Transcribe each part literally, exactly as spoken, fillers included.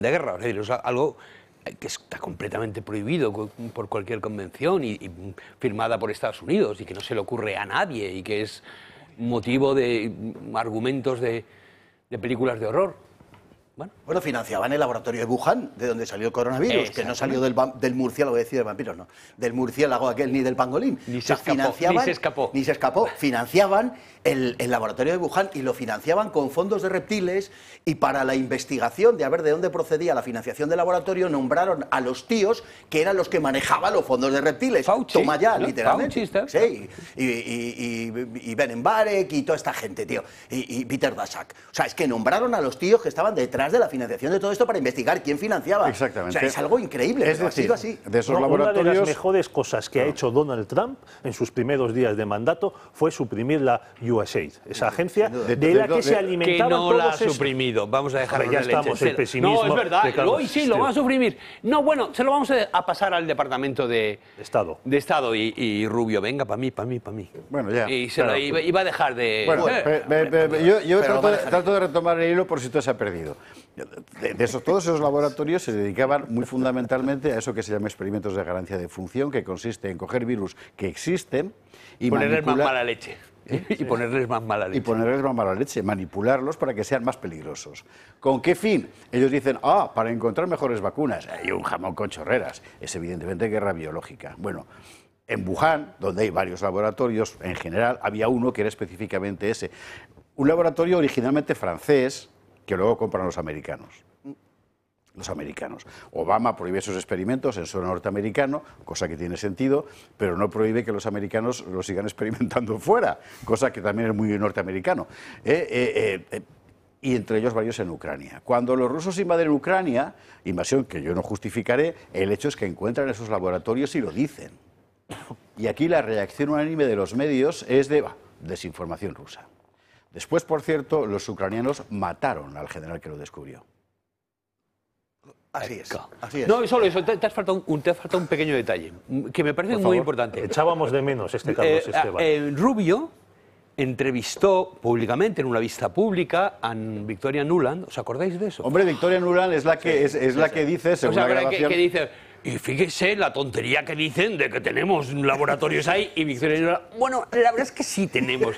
de guerra, es decir, es algo que está completamente prohibido por cualquier convención y, y firmada por Estados Unidos y que no se le ocurre a nadie y que es motivo de argumentos de, de películas de horror. Bueno. bueno, financiaban el laboratorio de Wuhan, de donde salió el coronavirus, que no salió del, del murciélago, decir de vampiros, no, del murciélago aquel ni del pangolín. Ni se, o sea, escapó, financiaban, ni se escapó. Ni se escapó. Financiaban el, el laboratorio de Wuhan y lo financiaban con fondos de reptiles y para la investigación de a ver de dónde procedía la financiación del laboratorio nombraron a los tíos que eran los que manejaban los fondos de reptiles. Fauci, Toma ya, ¿no? literalmente. Fauci, sí, y, y, y, y Ben Barek y toda esta gente, tío. Y, y Peter Daszak. O sea, es que nombraron a los tíos que estaban detrás de la financiación de todo esto para investigar quién financiaba. Exactamente. O sea, es algo increíble. Es decir, ha sido así. de esos no, laboratorios... Una de las mejores cosas que ha hecho Donald Trump en sus primeros días de mandato fue suprimir la U S A I D, esa agencia de, de la que de, se alimentaban que no todos la ha esos... suprimido. Vamos a dejarlo ya de estamos leche. el pesimismo. No, es verdad. Hoy sí, lo sí. van a suprimir. No, bueno, se lo vamos a pasar al Departamento de Estado. De Estado y, y Rubio, venga, para mí, para mí, para mí. Bueno, ya. Y se claro. lo iba, iba a dejar de... Bueno, eh, pe, pe, pe, pe, yo, yo trato, de, dejar. trato de retomar el hilo por si todo se ha perdido. De, de esos, todos esos laboratorios se dedicaban muy fundamentalmente a eso que se llama experimentos de garantía de función, que consiste en coger virus que existen y ponerles manipular... más mala leche. ¿eh? Y ponerles más mala leche. Y ponerles más mala leche, manipularlos para que sean más peligrosos. ¿Con qué fin? Ellos dicen, ah, para encontrar mejores vacunas. Hay un jamón con chorreras. Es evidentemente guerra biológica. Bueno, en Wuhan, donde hay varios laboratorios, en general, había uno que era específicamente ese. Un laboratorio originalmente francés, que luego compran los americanos. Los americanos. Obama prohíbe sus experimentos en suelo norteamericano, cosa que tiene sentido, pero no prohíbe que los americanos lo sigan experimentando fuera, cosa que también es muy norteamericano. Eh, eh, eh, y entre ellos varios en Ucrania. Cuando los rusos invaden Ucrania, invasión que yo no justificaré, el hecho es que encuentran esos laboratorios y lo dicen. Y aquí la reacción unánime de los medios es de bah, desinformación rusa. Después, por cierto, los ucranianos mataron al general que lo descubrió. Así es, así es. No, solo eso, te, te, has faltado un, te has faltado un pequeño detalle, que me parece Por muy favor, importante. Echábamos de menos este Carlos eh, Esteban. Eh, Rubio entrevistó públicamente en una vista pública a Victoria Nuland. ¿Os acordáis de eso? Hombre, Victoria Nuland es la que, sí, es, es sí, la que dice, según o sea, la grabación... Que, que dice, y fíjese la tontería que dicen de que tenemos laboratorios ahí, y Victoria Nuland, bueno, la verdad es que sí tenemos.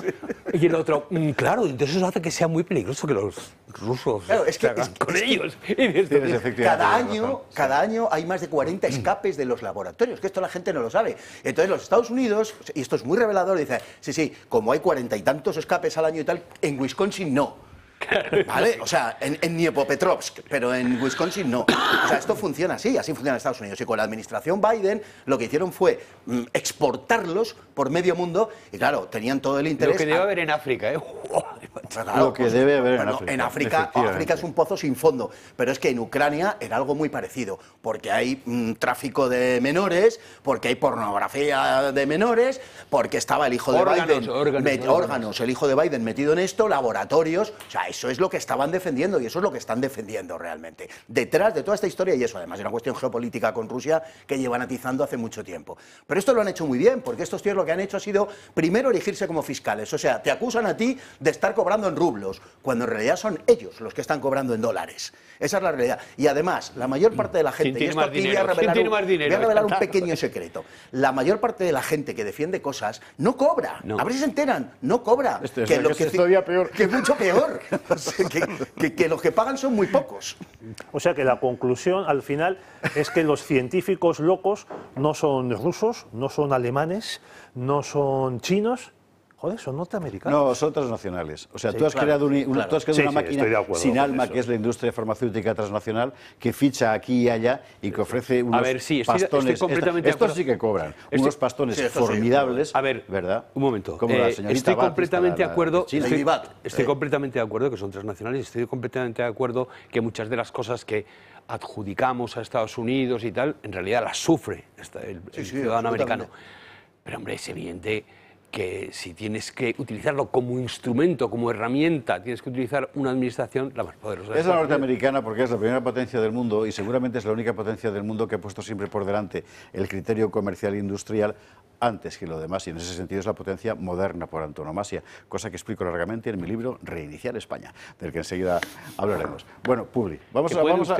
Y el otro, mm, claro, entonces eso hace que sea muy peligroso que los rusos claro, es que, se hagan es, con es ellos. Que, y cada año, cada año hay más de cuarenta escapes de los laboratorios, que esto la gente no lo sabe. Entonces los Estados Unidos, y esto es muy revelador, dice, sí, sí, como hay cuarenta y tantos escapes al año y tal, en Wisconsin no. ¿Vale? O sea, en, en Dniepopetrovsk, pero en Wisconsin no. O sea, esto funciona así, así funciona en Estados Unidos. Y con la administración Biden lo que hicieron fue mm, exportarlos por medio mundo y claro, tenían todo el interés... Lo que debe a... haber en África, ¿eh? Claro, lo que pues, debe haber bueno, en África. En África, África es un pozo sin fondo, pero es que en Ucrania era algo muy parecido, porque hay mm, tráfico de menores, porque hay pornografía de menores, porque estaba el hijo de órganos, Biden... Órganos, met, órganos. órganos, el hijo de Biden metido en esto, laboratorios... O sea, eso es lo que estaban defendiendo y eso es lo que están defendiendo realmente. Detrás de toda esta historia, y eso además es una cuestión geopolítica con Rusia que llevan atizando hace mucho tiempo. Pero esto lo han hecho muy bien, porque estos tíos lo que han hecho ha sido primero erigirse como fiscales. O sea, te acusan a ti de estar cobrando en rublos, cuando en realidad son ellos los que están cobrando en dólares. Esa es la realidad. Y además, la mayor parte de la gente... Y esto aquí voy a revelar, un, voy a revelar un pequeño secreto. La mayor parte de la gente que defiende cosas no cobra. No. A ver si se enteran, no cobra. Esto es que, que, lo que que es todavía peor. Que es mucho peor. O sea, que, que, que los que pagan son muy pocos. O sea que la conclusión al final es que los científicos locos no son rusos, no son alemanes, no son chinos. Joder, son norteamericanos. No, son transnacionales. O sea, sí, tú has claro, creado, un, una, claro. tú has creado sí, una sí, máquina acuerdo, sin alma, eso. que es la industria farmacéutica transnacional, que ficha aquí y allá y que ofrece unos a ver, sí, estoy, pastones. Estoy completamente Esta, estos sí que cobran. Estoy, unos pastones sí, formidables. sí. A ver, ¿verdad? un momento. Como eh, la señorita estoy Batista, completamente la, de acuerdo. la estoy Bat, estoy sí. completamente de acuerdo que son transnacionales. Estoy completamente de acuerdo que muchas de las cosas que adjudicamos a Estados Unidos y tal, en realidad las sufre el, sí, el sí, ciudadano americano. Pero hombre, es evidente que si tienes que utilizarlo como instrumento, como herramienta, tienes que utilizar una administración la más poderosa. Es la norteamericana porque es la primera potencia del mundo y seguramente es la única potencia del mundo que ha puesto siempre por delante el criterio comercial e industrial antes que lo demás, y en ese sentido es la potencia moderna por antonomasia, cosa que explico largamente en mi libro Reiniciar España, del que enseguida hablaremos. Bueno, Publi, vamos a... Vamos a